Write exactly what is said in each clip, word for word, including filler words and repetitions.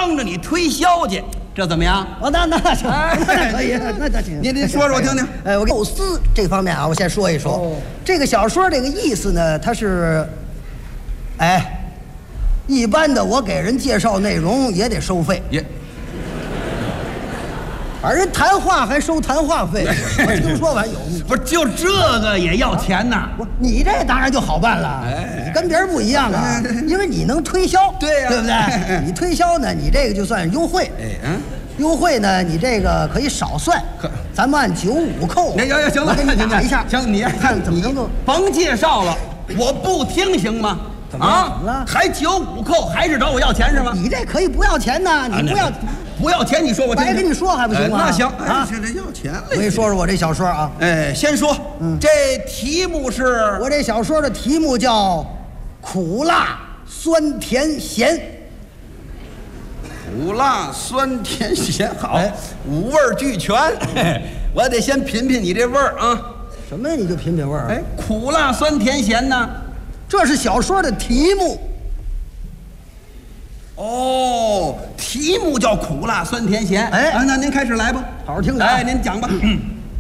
帮着你推销去，这怎么样？ 哦，那那行，那可以，那那行。 您您说说我听听。 哎，我构思这方面啊，我先说一说。哦、这个小说这个意思呢，它是，哎，一般的我给人介绍内容也得收费。 也。 反正谈话还收谈话费，我听说完有。 不是，就这个也要钱呐？ 不，你这当然就好办了，哎、你跟别人不一样啊，因为你能推销， 对呀、啊， 对不对？你推销呢，你这个就算优惠，哎嗯，优惠呢，你这个可以少算，咱们按九五扣。 行行行了， 我给你打一下， 行，你看怎么能够。 甭介绍了，我不听行吗？ 怎么啊？ 了？还九五扣，还是找我要钱是吗？ 你这可以不要钱呢，你不要。 不要钱，你说我白跟你说还不行吗？ 那行啊， 这这要钱了。 我跟你说说我这小说啊， 哎，先说，嗯，这题目是， 我这小说的题目叫苦辣酸甜咸。 苦辣酸甜咸，好，五味俱全。我得先品品你这味儿啊。 什么呀？你就品品味儿？ 哎，苦辣酸甜咸呢？ 这是小说的题目。 哦，题目叫苦辣酸甜咸。哎，啊，那您开始来吧， 好好听着。 哎，您讲吧。嗯。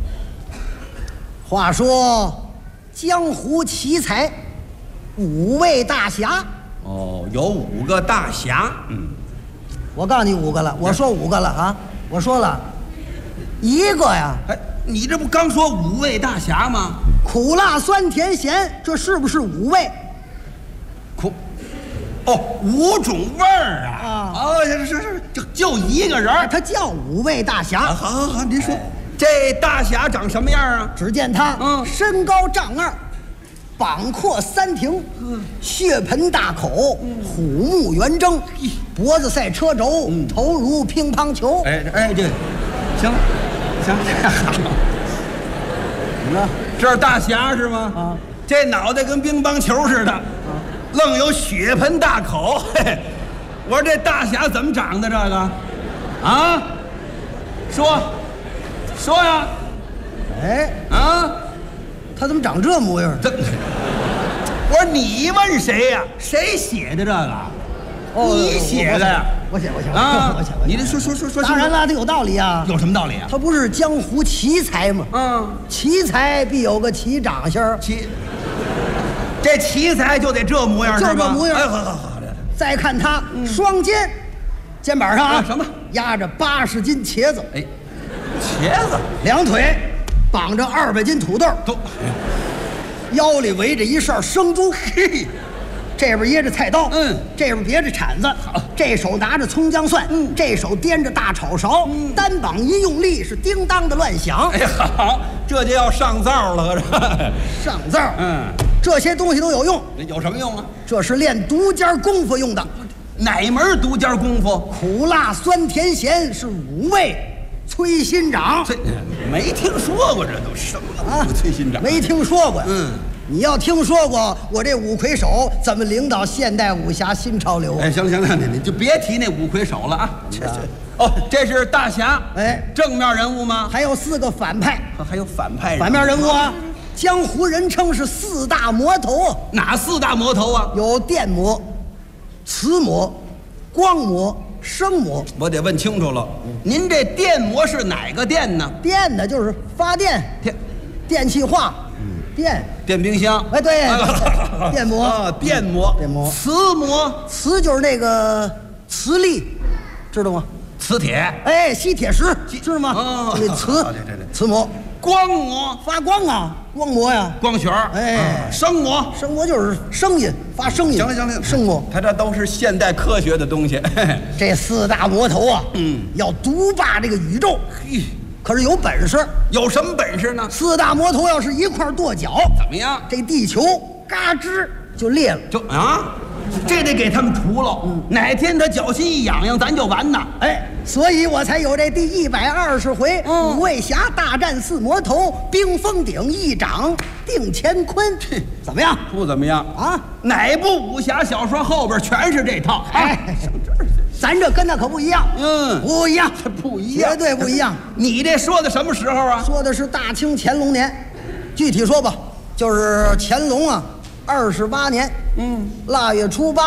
话说，江湖奇才，五位大侠。 哦，有五个大侠。嗯。 我告诉你五个了，我说五个了啊，我说了，一个呀。 哎，你这不刚说五位大侠吗？ 苦辣酸甜咸，这是不是五味？ 苦。哦，五种味儿啊！啊，哦，是是是，就就一个人， 他叫五位大侠。 啊、好好好，您说，哎、这大侠长什么样啊？ 只见他，嗯，身高丈二，膀阔三庭，嗯，血盆大口，嗯、虎目圆睁，脖子赛车轴，嗯、头如乒乓球。 哎哎，这行了，行，好，怎么着？这是大侠是吗？啊，这脑袋跟乒乓球似的。啊，愣有血盆大口，嘿，我说这大侠怎么长的这个？啊，说，说呀， 哎， 啊， 他怎么长这模样？ 这，我说你问谁呀？谁写的这个？哦，你写的呀？ 我写，我写， 啊， 我写， 你这说说说说。 当然了，他有道理啊。 有什么道理啊？ 他不是江湖奇才吗？ 嗯， 奇才必有个奇长相。 奇。这奇才就得这模样， 就这模样。 哎，好好好， 再看他双肩，肩膀上啊什么压着八十斤茄子， 哎，茄子， 两腿绑着二百斤土豆， 都， 腰里围着一扇生猪，嘿，这边掖着菜刀， 嗯， 这边别着铲子，好，这手拿着葱姜蒜，嗯，这手掂着大炒勺，嗯，单膀一用力是叮当的乱响， 哎，好，这就要上灶了，这上灶，嗯。这些东西都有用， 有什么用啊？ 这是练独家功夫用的。 哪门独家功夫？ 苦辣酸甜咸是五味催心掌。 这没听说过，这都什么啊？催心掌没听说过。 嗯， 你要听说过，我这五魁首怎么领导现代武侠新潮流？ 哎，行行了，你你就别提那五魁首了啊。这这哦，这是大侠。哎，正面人物吗？ 还有四个反派， 还有反派人物。 反面人物啊。江湖人称是四大魔头， 哪四大魔头啊？ 有电魔、磁魔、光魔、声魔。 我得问清楚了，您这电魔是哪个电呢？ 电呢就是发电，电，电气化，嗯，电， 电冰箱。 哎，对，电魔啊，电魔， 电魔。 磁魔， 磁就是那个磁力，知道吗？ 磁铁。 哎，吸铁石，知道吗？哦，那磁， 对对对， 磁魔。 光魔发光啊，光魔呀， 光圈儿。哎，声魔， 声魔就是声音，发声音。 行了行了， 声魔， 他这都是现代科学的东西。 这四大魔头啊，嗯，要独霸这个宇宙。嘿，可是有本事， 有什么本事呢？ 四大魔头要是一块跺脚， 怎么样？ 这地球嘎吱就裂了， 就啊。这得给他们除了，嗯，哪天他脚心一痒痒，咱就完呐！ 哎，所以我才有这第一百二十回，嗯，五位侠大战四魔头，冰封顶一掌定乾坤，怎么样？ 不怎么样啊！哪部武侠小说后边全是这套？哎，上这儿去， 咱这跟那可不一样，嗯，不一样， 不一样， 绝对不一样。 你这说的什么时候啊？ 说的是大清乾隆年，具体说吧，就是乾隆啊。二十八年，嗯，腊月初八。